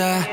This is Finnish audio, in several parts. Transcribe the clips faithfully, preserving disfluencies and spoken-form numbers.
että...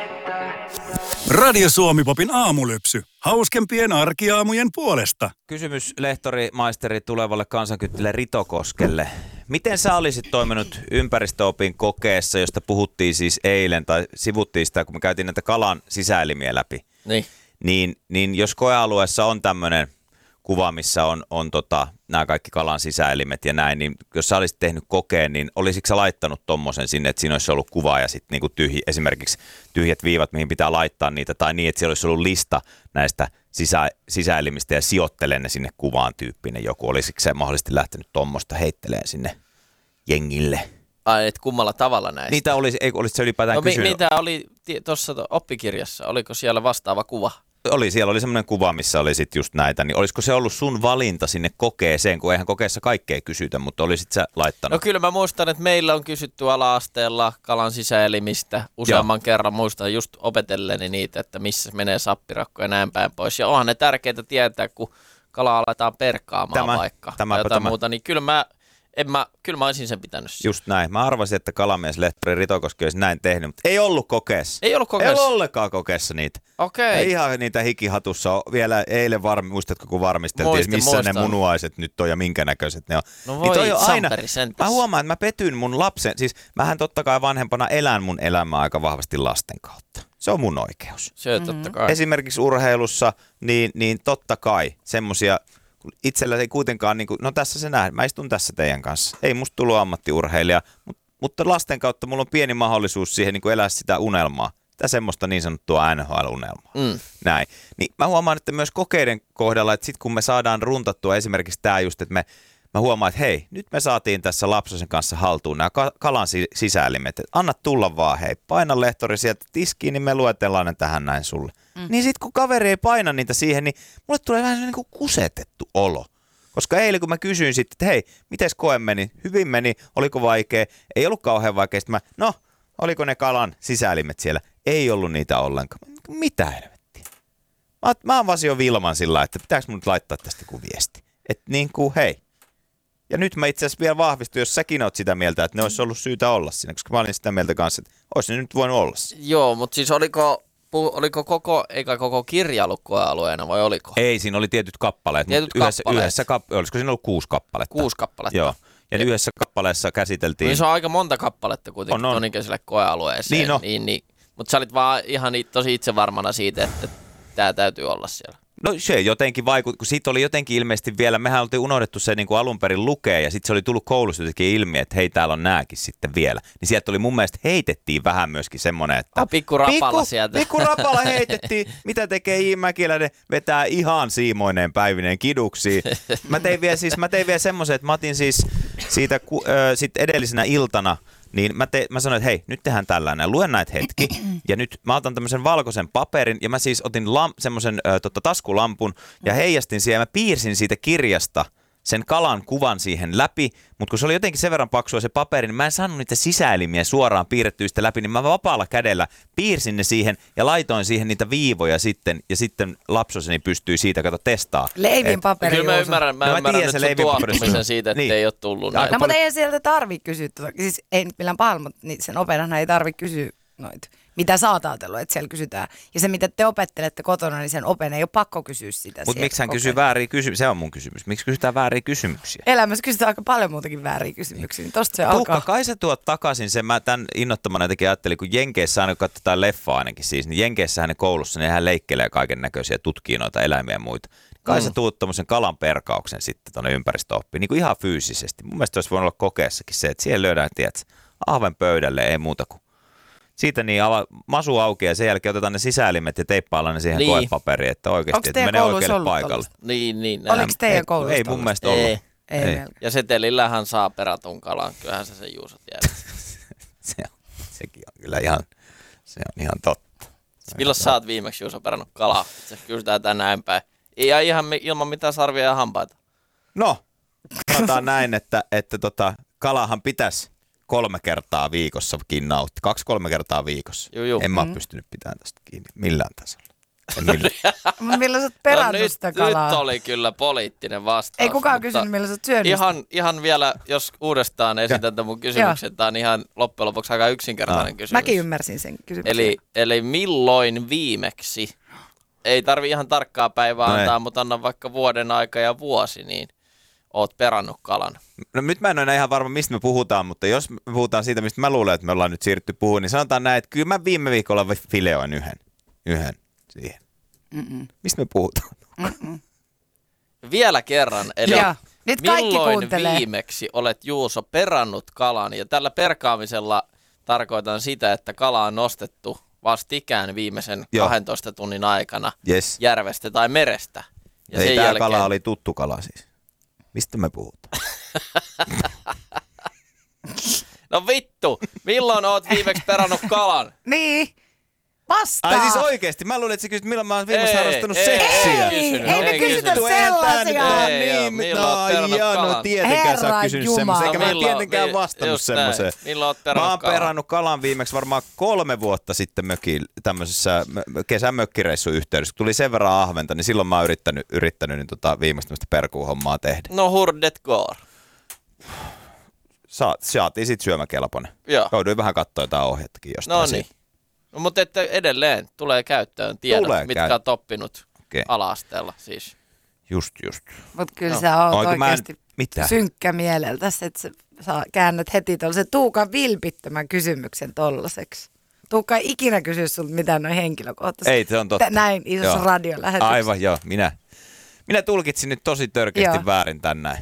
Radio Suomi-popin aamulypsy. Hauskempien arkiaamujen puolesta. Kysymys lehtori, maisteri tulevalle kansankyttille Ritokoskelle. Miten sä olisit toiminut ympäristöopin kokeessa, josta puhuttiin siis eilen, tai sivuttiin sitä, kun me käytiin näitä kalan sisäelimiä läpi. Niin. Niin, niin jos koealueessa on tämmöinen kuva, missä on, on tota, nämä kaikki kalan sisäelimet ja näin, niin jos sä olisit tehnyt kokeen, niin olisitko sä laittanut tommosen sinne, että siinä olisi ollut kuva ja sitten niinku tyhji, esimerkiksi tyhjät viivat, mihin pitää laittaa niitä, tai niin, että siellä olisi ollut lista näistä sisä, sisäelimistä ja sijoittelen ne sinne kuvaan tyyppinen joku. Olisitko sä mahdollisesti lähtenyt tommosta heitteleen sinne jengille? Ai, et kummalla tavalla näistä? Niitä olisi, ei, olisitko sä ylipäätään no, kysynyt? Mitä oli tuossa oppikirjassa? Oliko siellä vastaava kuva? Oli, siellä oli semmoinen kuva, missä oli sit just näitä, niin olisiko se ollut sun valinta sinne kokeeseen, kun eihän kokeessa kaikkea kysytä, mutta olisit sä laittanut? No kyllä mä muistan, että meillä on kysytty ala-asteella kalan sisäelimistä useamman Joo. kerran, muistan just opetelleni niitä, että missä menee sappirakko ja näin päin pois. Ja onhan ne tärkeää tietää, kun kala aletaan perkaamaan tämä, vaikka tai jotain tämä. muuta, niin kyllä mä... En mä, kyllä mä olisin sen pitänyt. Just näin. Mä arvasin, että kalamies lehtori Ritokoski olisi näin tehnyt, mutta ei ollut kokeessa. Ei ollut kokeessa? Ei ollut ollenkaan kokeessa niitä. Okei. Ei ihan niitä hikihatussa. Vielä eilen, varmi, muistatko kun varmisteltiin, Muistin, missä muistan. ne munuaiset nyt on ja minkä näköiset ne on. No voi, niin aina, sentäs. mä huomaan, että mä petyn mun lapsen, siis mähän totta kai vanhempana elän mun elämää aika vahvasti lasten kautta. Se on mun oikeus. Se on totta kai. Esimerkiksi urheilussa, niin, niin totta kai semmosia... Itsellä ei kuitenkaan, niin kuin, no tässä se nähdään, mä istun tässä teidän kanssa. Ei musta tullut ammattiurheilija, mutta, mutta lasten kautta mulla on pieni mahdollisuus siihen niin kuin elää sitä unelmaa. Sitä semmoista niin sanottua N H L-unelmaa. Mm. Näin. Niin mä huomaan, että myös kokeiden kohdalla, että sit kun me saadaan runtattua esimerkiksi tää just, että me, mä huomaan, että hei, nyt me saatiin tässä Lapsosen kanssa haltuun nämä kalan sisäelimet. Että anna tulla vaan, hei, paina lehtori sieltä tiskiin, niin me luetellaan ne tähän näin sulle. Mm. Niin sit kun kaveri ei paina niitä siihen, niin mulle tulee vähän niin kuin kusetettu olo. Koska eilen kun mä kysyin sitten, että hei, mites koe meni? Hyvin meni, oliko vaikea? Ei ollut kauhean vaikea. Sitten mä, no, oliko ne kalan sisäelimet siellä? Ei ollut niitä ollenkaan. Mitä helvettiä? Mä, mä avasin jo Vilman sillä, että pitääkö mun nyt laittaa tästä kuin viesti? Että niin kuin hei. Ja nyt mä itse asiassa vielä vahvistun, jos säkin oot sitä mieltä, että ne olisi ollut syytä olla siinä. Koska mä olin sitä mieltä kanssa, että olisi ne nyt voinut olla siinä. Joo, mutta siis oliko... Oliko koko, eikä koko kirja ollut koealueena vai oliko? Ei, siinä oli tietyt kappaleet. Tietyt yhdessä, kappaleet. Yhdessä, olisiko siinä ollut kuusi kappaletta? Kuusi kappaletta. Joo. Ja e- yhdessä kappaleessa käsiteltiin... Niin se on aika monta kappaletta kuitenkin on, on. tonikäiselle koealueeseen. Niin, no. niin, niin. Mutta sä olit vaan ihan tosi itsevarmana siitä, että tämä täytyy olla siellä. No se jotenkin vaikutti, kun siitä oli jotenkin ilmeisesti vielä, mehän oltiin unohdettu se niin kuin alun perin lukea ja sitten se oli tullut koulusta jotenkin ilmi, että hei täällä on nääkin sitten vielä. Niin sieltä oli mun mielestä heitettiin vähän myöskin semmoinen, että... Oh, pikku rapala pikku, sieltä. Pikku rapala heitettiin, mitä tekee I. Mäkiläinen, vetää ihan siimoineen päivineen kiduksiin. Mä tein vielä, siis, mä tein vielä semmoisen, että mä otin siis siitä äh, sit edellisenä iltana, niin mä, te, mä sanoin, että hei, nyt tehdään tällainen, luen näitä hetki, ja nyt mä otan tämmöisen valkoisen paperin, ja mä siis otin lam, semmoisen äh, tota, taskulampun, ja heijastin siihen, ja mä piirsin siitä kirjasta sen kalan kuvan siihen läpi, mutta kun se oli jotenkin sen verran paksua se paperi, niin mä en saanut niitä sisäelimiä suoraan piirrettyistä läpi, niin mä vapaalla kädellä piirsin ne siihen, ja laitoin siihen niitä viivoja sitten, ja sitten lapsoseni pystyi siitä, kato, testaa. Leivin paperi. Kyllä mä ymmärrän, mä no, ymmärrän nyt sun tuottumisen siitä, että niin. ei ole tullut. No, no mutta ei sieltä tarvitse kysyä, siis ei nyt millään pahalla, mutta niin sen opettajan ei tarvitse kysyä noita. Mitä sä oot ajatellut, että siellä kysytään. Ja se, mitä te opettelette kotona, niin sen open ei ole pakko kysyä sitä. Mutta miksi hän kysyy vääriä kysymyksiä? Se on mun kysymys. Miksi kysytään vääriä kysymyksiä? Elämässä kysytään aika paljon muutakin vääriä kysymyksiä. Niin tosta se Tuukka, alkaa. kai sä tuot takaisin sen, mä tämän innottamana jotenkin ajattelin, kun Jenkeissä aina katsotaan leffaa ainakin siis, niin Jenkeissä hänen koulussa, niin hän leikkelee kaiken näköisiä, tutkii noita eläimiä ja muita. Kai mm. sä tuut tommosen kalan perkauksen sitten tuonne ympäristöoppiin, niin kuin ihan fyysisesti. Mun mielestä olisi voinut olla kokeessakin se, että siihen löydään, tiedätkö, ahven pöydälle, ei muuta kuin. Siitä niin ava, masu auki ja sen jälkeen otetaan ne sisäelimet ja teippaillaan ne siihen niin. koepaperiin, että oikeasti että menee oikealle paikalle. Niin, niin. Oliko teidän koulussa? Ei, ei mun mielestä ollut. Ei. Ei. Ei. Ja setelillähän saa perätun kalan, kyllähän se sen juusat jää. se on, sekin on kyllä ihan, se on ihan totta. Milloin sä oot viimeksi Juuso perannut kalaa? Se kysytään tänään päin. Ja ihan ilman mitään sarvia ja hampaita. No, sanotaan näin, että, että tota, kalahan pitäisi kolme kertaa viikossakin nautti. Kaksi-kolme kertaa viikossa. Juu, juu. En mä mm. ole pystynyt pitämään tästä kiinni millään tasolla. Milloin sä oot No perannut nyt, sitä kalaa? nyt oli kyllä poliittinen vastaus. Ei kukaan mutta kysynyt, milloin sä oot syönyt Ihan, ihan vielä, jos uudestaan esitän tämän mun kysymyksen, tämä on ihan loppujen lopuksi aika yksinkertainen No. kysymys. Mäkin ymmärsin sen kysymyksen. Eli, eli milloin viimeksi, ei tarvi ihan tarkkaa päivää No antaa, ei. mutta anna vaikka vuoden aika ja vuosi, niin oot perannut kalan. No nyt mä en ole enää ihan varma, mistä me puhutaan, mutta jos me puhutaan siitä, mistä mä luulen, että me ollaan nyt siirrytty puhumaan, niin sanotaan näin, että kyllä mä viime viikolla fileoin yhden. Yhden siihen. Mm-mm. Mistä me puhutaan? Mm-mm. Vielä kerran, eli Joo. Nyt kaikki milloin kuuntelee. viimeksi olet, Juuso, perannut kalan? Ja tällä perkaamisella tarkoitan sitä, että kala on nostettu vastikään viimeisen Joo. kahdentoista tunnin aikana Yes. järvestä tai merestä. Ja Ei, sen tää jälkeen... kala oli tuttu kala siis. Mistä me puhutaan? No vittu, milloin oot viimeksi perannut kalan? Niin. Vastaa. Ai siis oikeesti? Mä luulin, että sä kysyt, milloin mä oon viimeksi Ei, harrastanut ei, seksiä. ei kysynyt, ei me ei kysytä kysynyt. sellaisia. Ei oo, Niin, milloin oot no, perannut joo, no kalan? tietenkään sä oot Herran kysynyt Jumala. semmoisen, eikä mä Milloin- tietenkään mi- vastannut just näin. semmoiseen. Milloin oot Mä perannut oon kalan? perannut kalan viimeksi varmaan kolme vuotta sitten mökillä, tämmöisessä mö- kesän mökkireissun yhteydessä. Kun tuli sen verran ahventa, niin silloin mä oon yrittänyt, yrittänyt niin tota, viimeistä tämmöistä perkuuhommaa tehdä. No hurdet går. Sa- saatiin sit syömäkelpoinen. Joo. Jouduin vähän katsoa jotain ohjettakin jostain. No siitä. niin. No, mutta että edelleen tulee käyttöön tiedot, Tulee mitkä käy- oot oppinut Okei. ala-asteella siis. Just, just. Mutta kyllä No. sä oot Oinko mä en- oikeasti mitä? synkkä mieleltäsi, että sä saa, käännät heti tuollaisen Tuukan vilpittömän kysymyksen tollaseksi. Tuukka ei ikinä kysy sulta mitään noin henkilökohtaisesti. Ei, se on totta. Tä- Näin isossa Joo. radiolähetyksessä. Aivan, joo. Minä, minä tulkitsin nyt tosi törkeästi Joo. väärin tän näin.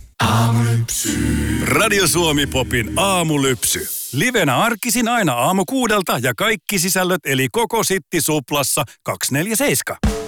Radio Suomi Popin aamulypsy. Livenä arkisin aina aamu kuudelta ja kaikki sisällöt eli koko Sitti Suplassa kaksikymmentäneljä seitsemän.